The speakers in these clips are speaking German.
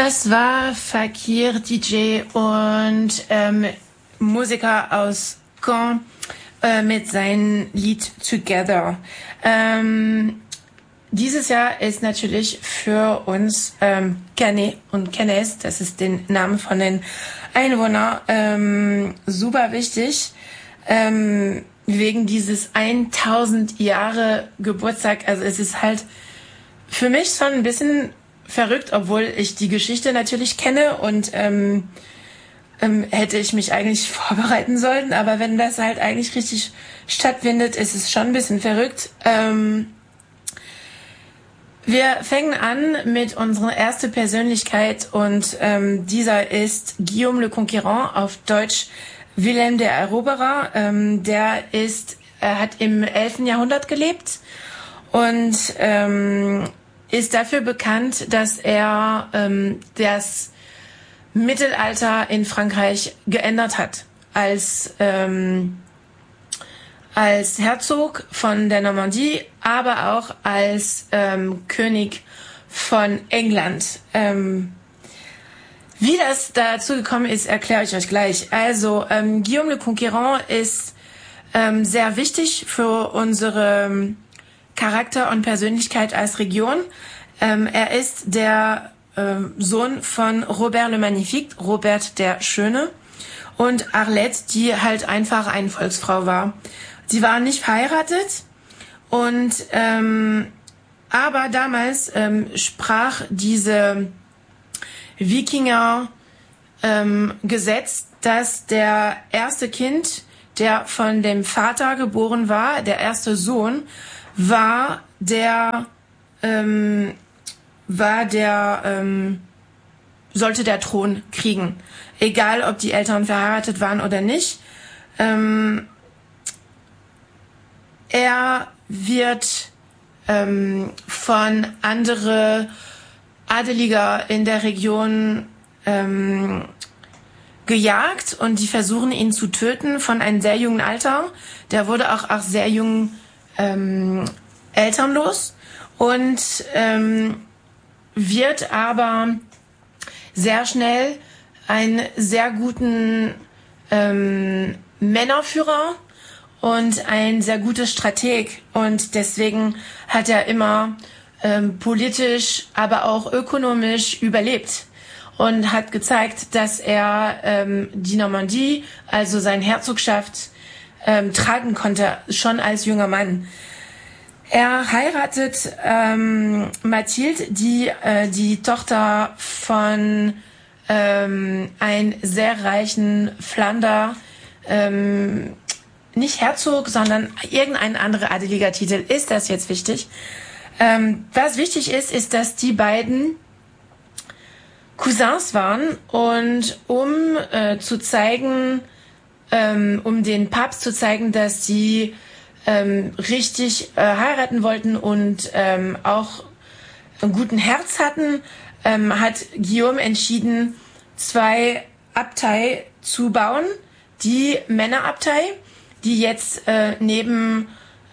Das war Fakir DJ und Musiker aus Caen mit seinem Lied Together. Dieses Jahr ist natürlich für uns Canet und Canes, das ist den Namen von den Einwohnern, super wichtig. Wegen dieses 1000 Jahre Geburtstag. Also es ist halt für mich schon ein bisschen verrückt, obwohl ich die Geschichte natürlich kenne und hätte ich mich eigentlich vorbereiten sollen. Aber wenn das halt eigentlich richtig stattfindet, ist es schon ein bisschen verrückt. Wir fangen an mit unserer ersten Persönlichkeit und dieser ist Guillaume le Conquérant, auf Deutsch Wilhelm der Eroberer. Der hat im 11. Jahrhundert gelebt und ist dafür bekannt, dass er das Mittelalter in Frankreich geändert hat. Als Herzog von der Normandie, aber auch als König von England. Wie das dazu gekommen ist, erkläre ich euch gleich. Also Guillaume le Conquérant ist sehr wichtig für unsere Charakter und Persönlichkeit als Region. Er ist der Sohn von Robert le Magnifique, Robert der Schöne, und Arlette, die halt einfach eine Volksfrau war. Sie waren nicht verheiratet und aber damals sprach diese Wikinger Gesetz, dass der erste Kind, der von dem Vater geboren war, der erste Sohn, sollte der Thron kriegen. Egal, ob die Eltern verheiratet waren oder nicht. Er wird von andere Adeliger in der Region gejagt und die versuchen ihn zu töten von einem sehr jungen Alter. Der wurde auch sehr jung elternlos und wird aber sehr schnell einen sehr guten Männerführer und ein sehr guter Strateg. Und deswegen hat er immer politisch, aber auch ökonomisch überlebt und hat gezeigt, dass er die Normandie, also seine Herzogschaft, tragen konnte, schon als junger Mann. Er heiratet Mathilde, die Tochter von einem sehr reichen Flander, nicht Herzog, sondern irgendein anderer adeliger Titel. Ist das jetzt wichtig? Was wichtig ist, dass die beiden Cousins waren und um den Papst zu zeigen, dass sie richtig heiraten wollten und auch einen guten Herz hatten, hat Guillaume entschieden, 2 Abtei zu bauen. Die Männerabtei, die jetzt neben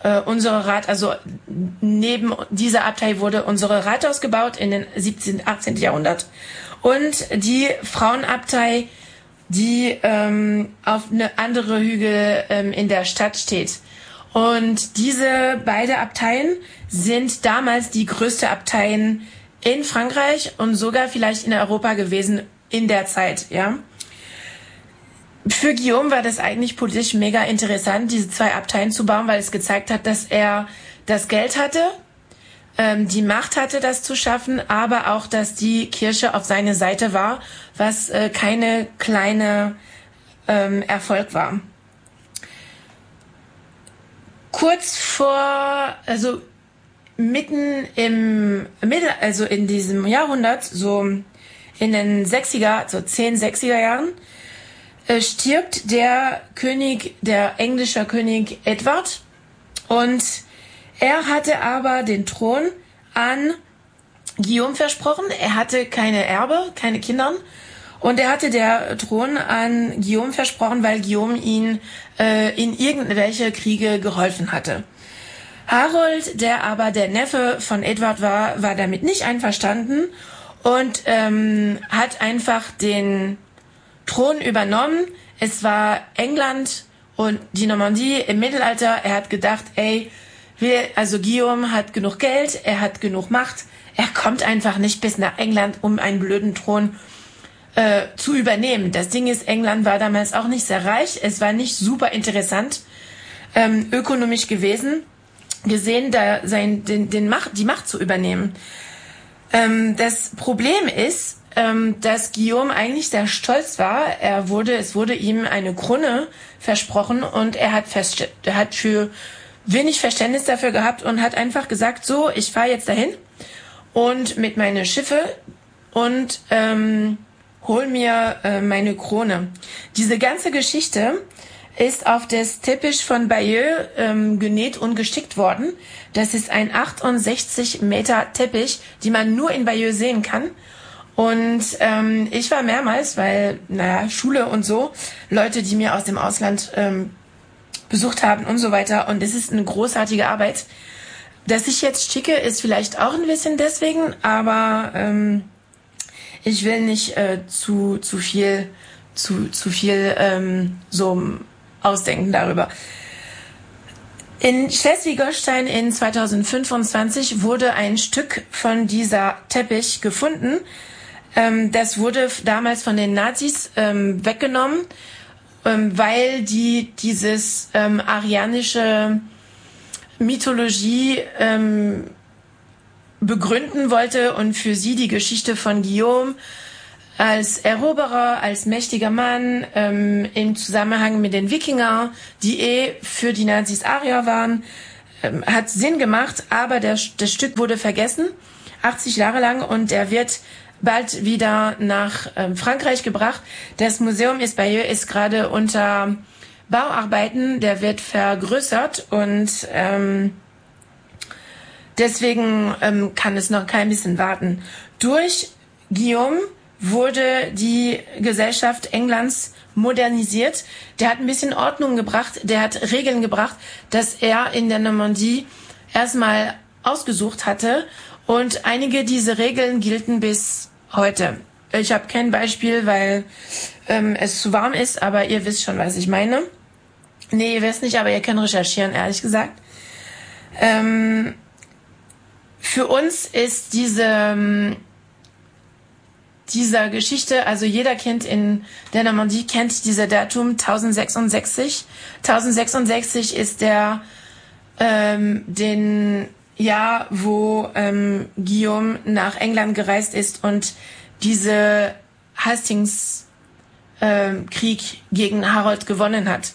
dieser Abtei wurde unsere Rathaus gebaut in den 17., 18. Jahrhundert. Und die Frauenabtei, die auf eine andere Hügel in der Stadt steht. Und diese beiden Abteien sind damals die größte Abteien in Frankreich und sogar vielleicht in Europa gewesen in der Zeit, ja. Für Guillaume war das eigentlich politisch mega interessant, diese 2 Abteien zu bauen, weil es gezeigt hat, dass er das Geld hatte, die Macht hatte, das zu schaffen, aber auch, dass die Kirche auf seiner Seite war, was keine kleine Erfolg war. Mitten in diesem Jahrhundert, so in den 60er, so 60er Jahren, stirbt der englische König Edward, und er hatte aber den Thron an Guillaume versprochen. Er hatte keine Erbe, keine Kinder, und er hatte der Thron an Guillaume versprochen, weil Guillaume ihn in irgendwelche Kriege geholfen hatte. Harold, der aber der Neffe von Edward war damit nicht einverstanden und hat einfach den Thron übernommen. Es war England und die Normandie im Mittelalter. Er hat gedacht, Guillaume hat genug Geld, er hat genug Macht. Er kommt einfach nicht bis nach England, um einen blöden Thron zu übernehmen. Das Ding ist, England war damals auch nicht sehr reich. Es war nicht super interessant ökonomisch gesehen, die Macht zu übernehmen. Das Problem ist, dass Guillaume eigentlich sehr stolz war. Es wurde ihm eine Krone versprochen und er hat für wenig Verständnis dafür gehabt und hat einfach gesagt, so, ich fahre jetzt dahin und mit meinen Schiffe und hol mir meine Krone. Diese ganze Geschichte ist auf das Teppich von Bayeux genäht und gestickt worden. Das ist ein 68 Meter Teppich, die man nur in Bayeux sehen kann. Und ich war mehrmals, weil, Schule und so, Leute, die mir aus dem Ausland besucht haben und so weiter. Und es ist eine großartige Arbeit. Dass ich jetzt schicke, ist vielleicht auch ein bisschen deswegen, aber ich will nicht zu viel so ausdenken darüber. In Schleswig-Holstein in 2025 wurde ein Stück von dieser Teppich gefunden. Das wurde damals von den Nazis weggenommen, weil die dieses arianische Mythologie begründen wollte und für sie die Geschichte von Guillaume als Eroberer, als mächtiger Mann im Zusammenhang mit den Wikinger, die für die Nazis Arier waren, hat Sinn gemacht, aber das Stück wurde vergessen, 80 Jahre lang, und der wird bald wieder nach Frankreich gebracht. Das Museum ist gerade unter Bauarbeiten, der wird vergrößert und deswegen kann es noch kein bisschen warten. Durch Guillaume wurde die Gesellschaft Englands modernisiert. Der hat ein bisschen Ordnung gebracht, der hat Regeln gebracht, dass er in der Normandie erstmal ausgesucht hatte, und einige dieser Regeln gelten bis heute. Ich habe kein Beispiel, weil es zu warm ist, aber ihr wisst schon, was ich meine. Nee, ihr wisst nicht, aber ihr könnt recherchieren, ehrlich gesagt. Für uns ist dieser Geschichte, also jeder Kind in der Normandie kennt dieser Datum 1066. 1066 ist den Jahr, wo Guillaume nach England gereist ist und diese Hastings Krieg gegen Harold gewonnen hat.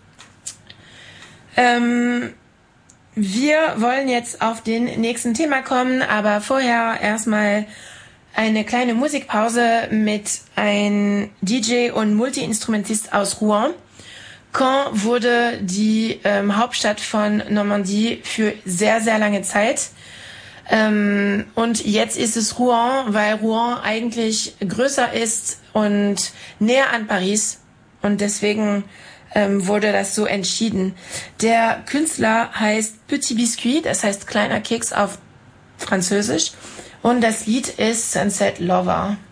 Wir wollen jetzt auf den nächsten Thema kommen, aber vorher erstmal eine kleine Musikpause mit einem DJ und Multi-Instrumentist aus Rouen. Caen wurde die Hauptstadt von Normandie für sehr, sehr lange Zeit. Und jetzt ist es Rouen, weil Rouen eigentlich größer ist und näher an Paris. Und deswegen wurde das so entschieden. Der Künstler heißt Petit Biscuit, das heißt kleiner Keks auf Französisch. Und das Lied ist Sunset Lover.